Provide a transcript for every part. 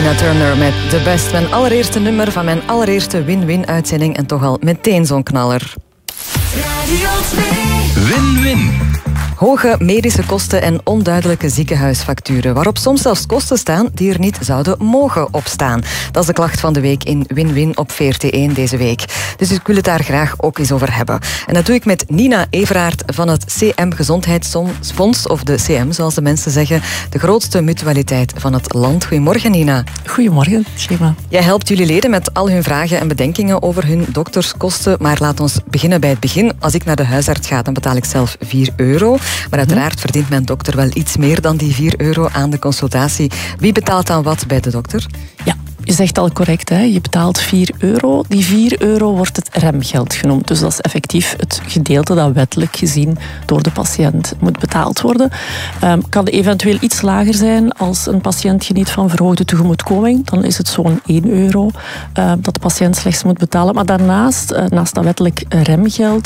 Tina Turner met The Best. Mijn allereerste nummer van mijn allereerste win-win-uitzending en toch al meteen zo'n knaller. Radio 2. Win-win. Hoge medische kosten en onduidelijke ziekenhuisfacturen, waarop soms zelfs kosten staan die er niet zouden mogen opstaan. Dat is de klacht van de week in Win-Win op VRT1 deze week. Dus ik wil het daar graag ook eens over hebben. En dat doe ik met Nina Everaert van het CM Gezondheidsfonds, of de CM zoals de mensen zeggen, de grootste mutualiteit van het land. Goedemorgen, Nina. Goedemorgen, Shema. Jij helpt jullie leden met al hun vragen en bedenkingen over hun dokterskosten, maar laat ons beginnen bij het begin. Als ik naar de huisarts ga, dan betaal ik zelf €4. Maar uiteraard verdient mijn dokter wel iets meer dan die €4 aan de consultatie. Wie betaalt dan wat bij de dokter? Ja, je zegt al correct, hè? Je betaalt €4. Die €4 wordt het remgeld genoemd. Dus dat is effectief het gedeelte dat wettelijk gezien door de patiënt moet betaald worden. Kan eventueel iets lager zijn als een patiënt geniet van verhoogde tegemoetkoming. Dan is het zo'n €1 dat de patiënt slechts moet betalen. Maar daarnaast, naast dat wettelijk remgeld,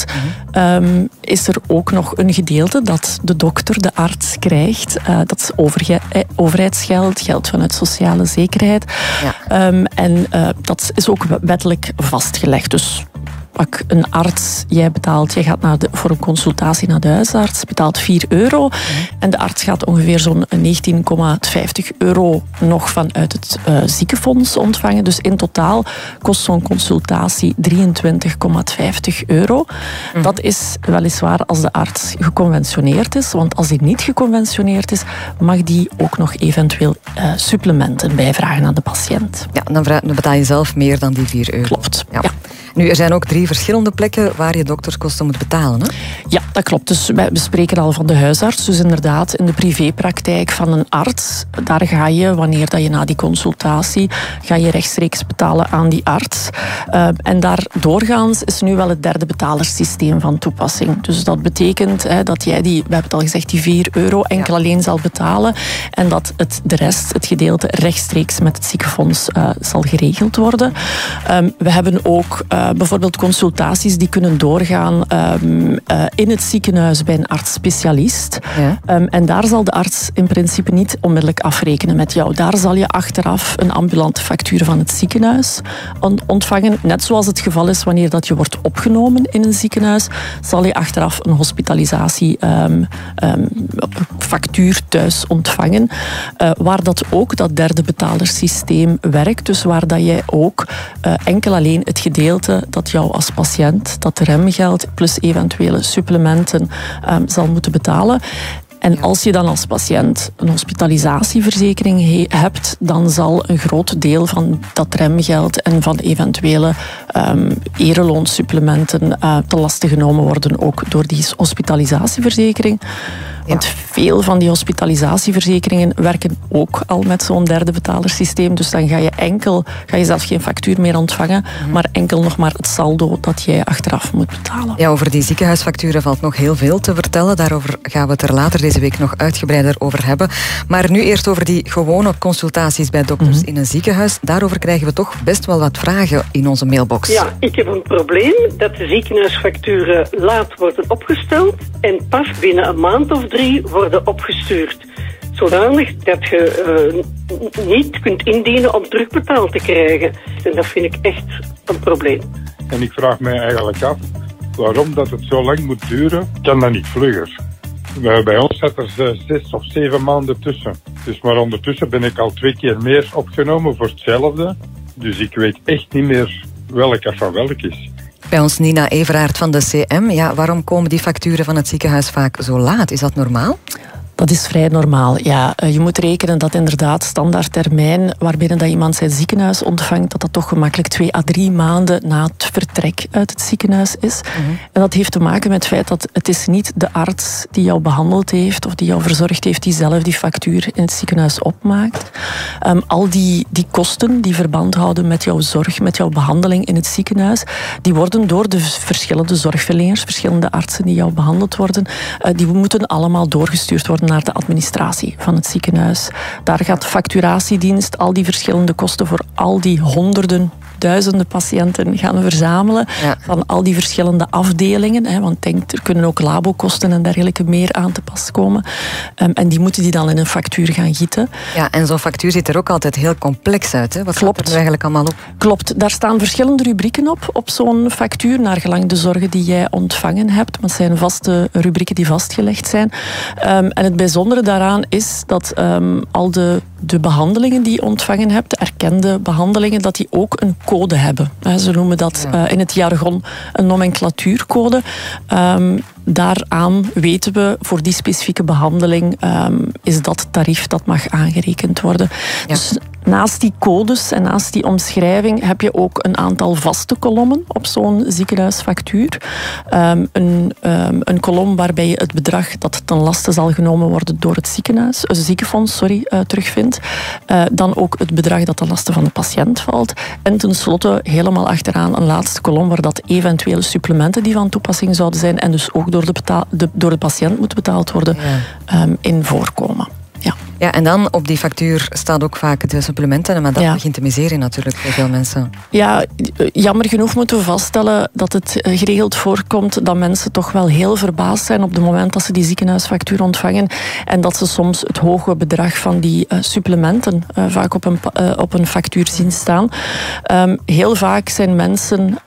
is er ook nog een gedeelte dat de dokter, de arts, krijgt. Dat is overheidsgeld, geld vanuit sociale zekerheid. Ja. Dat is ook wettelijk vastgelegd. Dus pak een arts, jij gaat voor een consultatie naar de huisarts, betaalt €4. En de arts gaat ongeveer zo'n €19,50 nog vanuit het ziekenfonds ontvangen. Dus in totaal kost zo'n consultatie €23,50. Dat is weliswaar als de arts geconventioneerd is, want als die niet geconventioneerd is, mag die ook nog eventueel supplementen bijvragen aan de patiënt. Ja, dan betaal je zelf meer dan die €4. Klopt, ja. Nu, er zijn ook 3 verschillende plekken waar je dokterskosten moet betalen, hè? Ja, dat klopt. Dus we spreken al van de huisarts. Dus inderdaad, in de privépraktijk van een arts, daar ga je, wanneer dat je na die consultatie, ga je rechtstreeks betalen aan die arts. En daar doorgaans is nu wel het derde betalersysteem van toepassing. Dus dat betekent dat jij we hebben het al gezegd, die €4 enkel alleen zal betalen en dat de rest, het gedeelte, rechtstreeks met het ziekenfonds zal geregeld worden. We hebben ook bijvoorbeeld consultaties die kunnen doorgaan in het ziekenhuis bij een arts-specialist. Ja. En daar zal de arts in principe niet onmiddellijk afrekenen met jou. Daar zal je achteraf een ambulante factuur van het ziekenhuis ontvangen. Net zoals het geval is wanneer dat je wordt opgenomen in een ziekenhuis, zal je achteraf een hospitalisatiefactuur thuis ontvangen. Waar dat ook dat derde betalersysteem werkt. Dus waar dat jij ook enkel alleen het gedeelte dat jou als patiënt, dat remgeld plus eventuele supplementen zal moeten betalen. En als je dan als patiënt een hospitalisatieverzekering hebt, dan zal een groot deel van dat remgeld en van eventuele ereloonsupplementen te laste genomen worden, ook door die hospitalisatieverzekering. Want veel van die hospitalisatieverzekeringen werken ook al met zo'n derde betalersysteem. Dus dan ga je zelf geen factuur meer ontvangen, maar enkel nog maar het saldo dat jij achteraf moet betalen. Ja, over die ziekenhuisfacturen valt nog heel veel te vertellen. Daarover gaan we het er later deze week nog uitgebreider over hebben. Maar nu eerst over die gewone consultaties bij dokters in een ziekenhuis. Daarover krijgen we toch best wel wat vragen in onze mailbox. Ja, ik heb een probleem dat de ziekenhuisfacturen laat worden opgesteld en pas binnen een maand of 3 worden opgestuurd. Zodanig dat je niet kunt indienen om terugbetaald te krijgen. En dat vind ik echt een probleem. En ik vraag mij eigenlijk af waarom dat het zo lang moet duren. Kan dat niet vlugger? Bij ons zat er 6 of 7 maanden tussen. Dus maar ondertussen ben ik al 2 keer meer opgenomen voor hetzelfde. Dus ik weet echt niet meer welke van welk is. Bij ons Nina Everaert van de CM. Ja, waarom komen die facturen van het ziekenhuis vaak zo laat? Is dat normaal? Dat is vrij normaal, ja. Je moet rekenen dat inderdaad standaard termijn waarbinnen dat iemand zijn ziekenhuis ontvangt, dat toch gemakkelijk 2 à 3 maanden na het vertrek uit het ziekenhuis is. En dat heeft te maken met het feit dat het is niet de arts die jou behandeld heeft of die jou verzorgd heeft, die zelf die factuur in het ziekenhuis opmaakt. Al die kosten die verband houden met jouw zorg, met jouw behandeling in het ziekenhuis, die worden door de verschillende zorgverleners, verschillende artsen die jou behandeld worden, die moeten allemaal doorgestuurd worden naar de administratie van het ziekenhuis. Daar gaat de facturatiedienst al die verschillende kosten voor al die honderden duizenden patiënten gaan verzamelen van al die verschillende afdelingen. Hè, want denk, er kunnen ook labokosten en dergelijke meer aan te pas komen. En die moeten die dan in een factuur gaan gieten. Ja, en zo'n factuur ziet er ook altijd heel complex uit. Hè? Wat staat er nu eigenlijk allemaal op? Klopt, daar staan verschillende rubrieken op zo'n factuur, naar gelang de zorgen die jij ontvangen hebt. Want het zijn vaste rubrieken die vastgelegd zijn. En het bijzondere daaraan is dat al de behandelingen die je ontvangen hebt, de erkende behandelingen, dat die ook een code hebben. Ze noemen dat in het jargon een nomenclatuurcode. Daaraan weten we, voor die specifieke behandeling is dat tarief dat mag aangerekend worden. Ja. Dus naast die codes en naast die omschrijving heb je ook een aantal vaste kolommen op zo'n ziekenhuisfactuur. Een kolom waarbij je het bedrag dat ten laste zal genomen worden door het ziekenfonds terugvindt. Dan ook het bedrag dat ten laste van de patiënt valt. En tenslotte helemaal achteraan een laatste kolom waar dat eventuele supplementen die van toepassing zouden zijn en dus ook door de patiënt moeten betaald worden, in voorkomen. Ja, en dan op die factuur staat ook vaak de supplementen, maar dat begint de miserie natuurlijk voor veel mensen. Ja, jammer genoeg moeten we vaststellen dat het geregeld voorkomt dat mensen toch wel heel verbaasd zijn op het moment dat ze die ziekenhuisfactuur ontvangen en dat ze soms het hoge bedrag van die supplementen vaak op een factuur zien staan. Heel vaak zijn mensen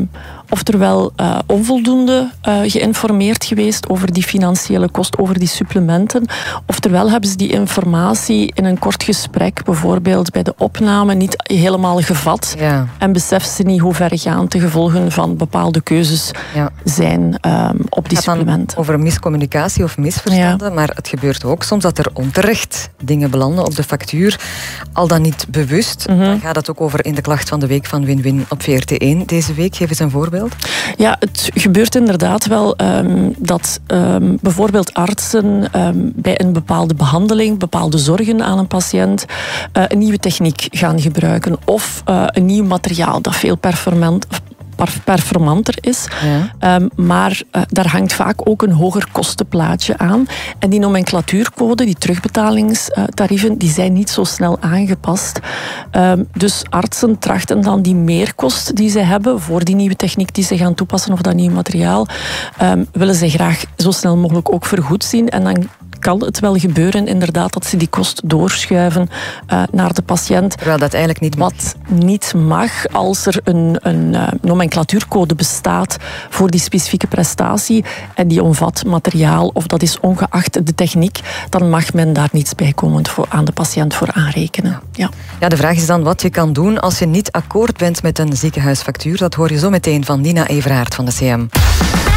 oftewel onvoldoende geïnformeerd geweest over die financiële kost, over die supplementen. Oftewel hebben ze die informatie in een kort gesprek, bijvoorbeeld bij de opname, niet helemaal gevat. Ja. En beseffen ze niet hoe verregaand de gevolgen van bepaalde keuzes zijn op die supplementen. Over miscommunicatie of misverstanden, maar het gebeurt ook soms dat er onterecht dingen belanden op de factuur, al dan niet bewust. Dan gaat het ook over in de klacht van de week van Win-Win op VRT1 deze week. Geef eens een voorbeeld. Ja, het gebeurt inderdaad wel dat bijvoorbeeld artsen bij een bepaalde behandeling, bepaalde zorgen aan een patiënt, een nieuwe techniek gaan gebruiken of een nieuw materiaal dat veel performanter is. Ja. Maar daar hangt vaak ook een hoger kostenplaatje aan. En die nomenclatuurcode, die terugbetalingstarieven, die zijn niet zo snel aangepast. Dus artsen trachten dan die meerkost die ze hebben voor die nieuwe techniek die ze gaan toepassen of dat nieuw materiaal, willen ze graag zo snel mogelijk ook vergoed zien. En dan kan het wel gebeuren inderdaad dat ze die kost doorschuiven naar de patiënt. Terwijl dat eigenlijk niet mag. Wat niet mag als er een nomenclatuurcode bestaat voor die specifieke prestatie en die omvat materiaal of dat is ongeacht de techniek, dan mag men daar niets bijkomend aan de patiënt voor aanrekenen. Ja, de vraag is dan wat je kan doen als je niet akkoord bent met een ziekenhuisfactuur. Dat hoor je zo meteen van Nina Everaert van de CM.